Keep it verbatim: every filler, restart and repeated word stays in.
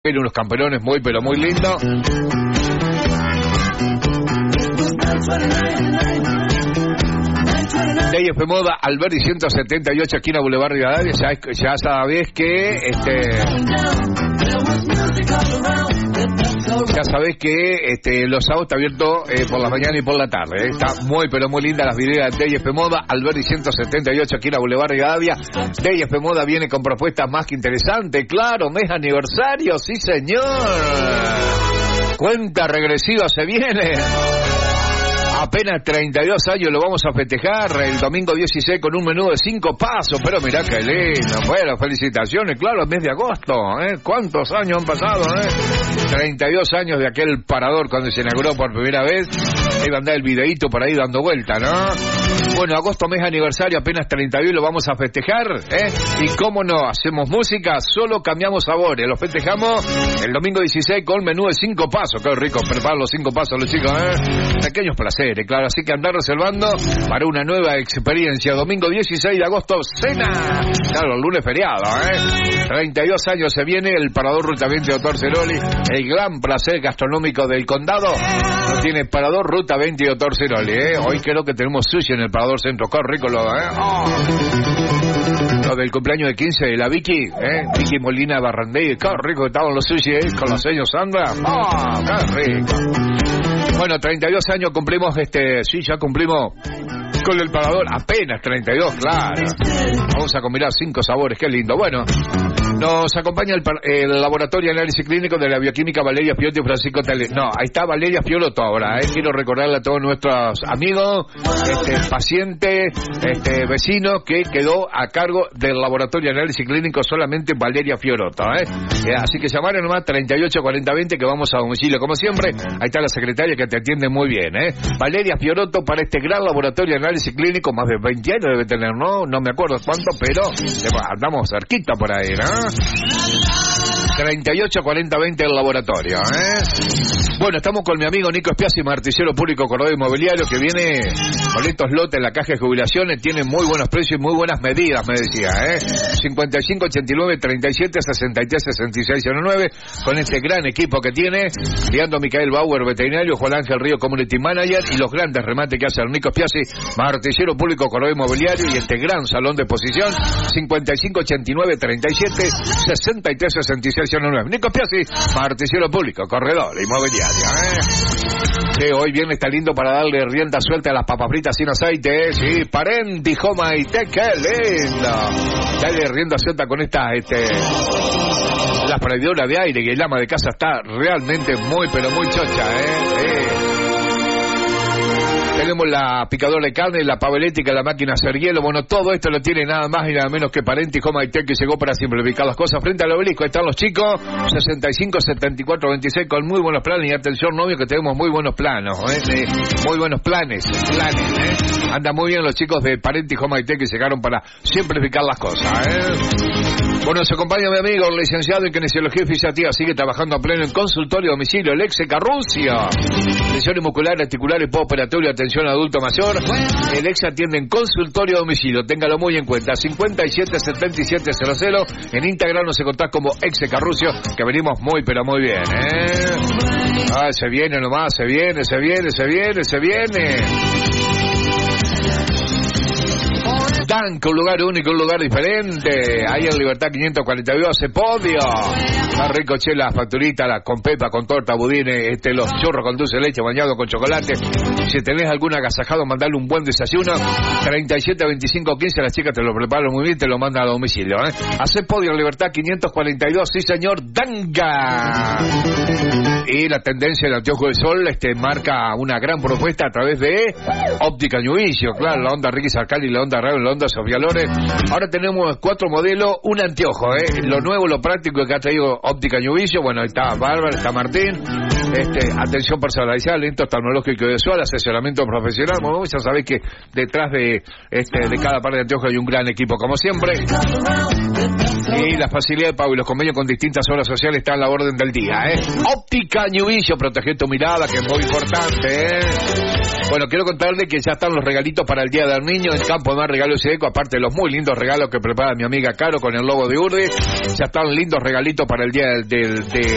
Tiene unos camperones muy, pero muy lindos. D F Moda, Alberdi ciento setenta y ocho, esquina Boulevard Rivadavia. Ya, ya sabés que este ya sabés que este los sábados está abierto eh, por la mañana y por la tarde. Eh. Está muy pero muy linda las videos de D F Moda, Alberdi ciento setenta y ocho, esquina Boulevard Rivadavia. D F Moda viene con propuestas más que interesantes. Claro, mes aniversario, sí señor. Cuenta regresiva se viene. Apenas treinta y dos años lo vamos a festejar el domingo dieciséis con un menú de cinco pasos, pero mirá qué lindo. Bueno, felicitaciones, claro, el mes de agosto, ¿eh? ¿Cuántos años han pasado, eh? treinta y dos años de aquel parador cuando se inauguró por primera vez. Iba a andar el videíto por ahí dando vuelta, ¿no? Bueno, agosto, mes aniversario, apenas treinta y uno lo vamos a festejar, ¿eh? Y cómo no, hacemos música, solo cambiamos sabores. Lo festejamos el domingo dieciséis con menú de cinco pasos. Qué rico, preparar los cinco pasos los chicos, ¿eh? Pequeños placeres, claro, así que andar reservando para una nueva experiencia. Domingo dieciséis de agosto, cena. Claro, el lunes feriado, ¿eh? treinta y dos años se viene el Parador Ruta veinte Doctor Ceroli, el gran placer gastronómico del condado. Lo tiene Parador Ruta veinte Doctor Ceroli, ¿eh? Hoy creo que tenemos sushi en el Parador Centro, qué rico lo, ¿eh? Oh. Lo del cumpleaños de quince de la Vicky, ¿eh? Vicky Molina Barrandey, qué rico que estaban los sushi, ¿eh? Con los señores Sandra, oh, qué rico. Bueno, treinta y dos años cumplimos, este, sí, ya cumplimos con el Parador, apenas treinta y dos, claro. Vamos a combinar cinco sabores, qué lindo. Bueno, nos acompaña el, el laboratorio de análisis clínico de la bioquímica Valeria Fiotto y Francisco Tele. No, ahí está Valeria Fiolotto ahora, ¿eh? Quiero recordarle a todos nuestros amigos, este, pacientes, este, vecinos, que quedó a cargo del laboratorio de análisis clínico solamente Valeria Fiolotto, ¿eh? Eh, así que llamaron nomás treinta y ocho cuarenta veinte que vamos a domicilio, como siempre. Ahí está la secretaria que te atiende muy bien, ¿eh? Valeria Fiolotto para este gran laboratorio de análisis clínico, más de veinte años debe tener, ¿no? No me acuerdo cuánto, pero andamos cerquita por ahí, ¿no? treinta y ocho cuarenta veinte el laboratorio, ¿eh? Bueno, estamos con mi amigo Nico Spiazzi, martillero público corredor inmobiliario, que viene con estos lotes en la caja de jubilaciones, tiene muy buenos precios y muy buenas medidas, me decía, ¿eh? cincuenta y cinco ochenta y nueve treinta y siete sesenta y tres sesenta y seis cero nueve, con este gran equipo que tiene, Leandro Micael Bauer, veterinario, Juan Ángel Río, community manager, y los grandes remates que hace el Nico Spiazzi, martillero público corredor inmobiliario, y este gran salón de exposición, cincuenta y cinco ochenta y nueve treinta y siete sesenta y tres sesenta y seis cero nueve. Nico Spiazzi, martillero público, corredor inmobiliario, ¿eh? Sí, hoy viernes está lindo para darle rienda suelta a las papas fritas sin aceite, ¿eh? Sí, Parenti, Jomaite, qué lindo. Dale rienda suelta con estas, este, las prendedoras de aire, que el ama de casa está realmente muy, pero muy chocha, ¿eh? Sí. Tenemos la picadora de carne, la pavelética, la máquina a hacer hielo. Bueno, todo esto lo tiene nada más y nada menos que Parenti Home y Tech, que llegó para simplificar las cosas. Frente al obelisco están los chicos, sesenta y cinco setenta y cuatro veintiséis, con muy buenos planes. Y atención, novio, que tenemos muy buenos planos, ¿eh? Sí, muy buenos planes, planes, ¿eh? Andan muy bien los chicos de Parenti Home y Tech, que llegaron para simplificar las cosas, ¿eh? Bueno, se acompaña mi amigo, el licenciado en kinesiología y fisioterapia, sigue trabajando a pleno en consultorio a domicilio, el Exe Carrucio. Lesiones musculares, articulares, postoperatorio, atención adulto mayor. El Exe atiende en consultorio a domicilio, téngalo muy en cuenta. cincuenta y siete setenta y siete cero cero. En Instagram nos encontrás como Exe Carrucio, que venimos muy, pero muy bien, ¿eh? Ah, se viene nomás, se viene, se viene, se viene, se viene. Danco, un lugar único, un lugar diferente. Ahí en Libertad quinientos cuarenta y dos hace podio. Más rico, che, la facturita, la, con pepa, con torta, budines, este, los churros con dulce de leche bañado con chocolate. Si tenés algún agasajado, mandale un buen desayuno. treinta y siete veinticinco quince, las chicas te lo preparan muy bien, te lo mandan a domicilio, ¿eh? Hace podio en Libertad quinientos cuarenta y dos, sí señor, Danga. Y la tendencia del anteojo de sol, este, marca una gran propuesta a través de Óptica Ñubillo, claro, la onda Ricky Sarcali, la onda Rayo, la onda Sofía Lores. Ahora tenemos cuatro modelos, un anteojo, ¿eh? Lo nuevo, lo práctico que ha traído Óptica Ñubillo. Bueno, ahí está Bárbara, está Martín. Este, atención personalizada, lento tecnológico y visual, asesoramiento profesional. Bueno, ya sabéis que detrás de este de cada par de anteojos hay un gran equipo, como siempre. Y la facilidad de pago y los convenios con distintas obras sociales están a la orden del día, ¿eh? Óptica Ñubillo, protege tu mirada, que es muy importante, ¿eh? Bueno, quiero contarle que ya están los regalitos para el Día del Niño en Campo de Mar Regalos y Eco, aparte de los muy lindos regalos que prepara mi amiga Caro con el logo de Urdi. Ya están lindos regalitos para el Día del... del de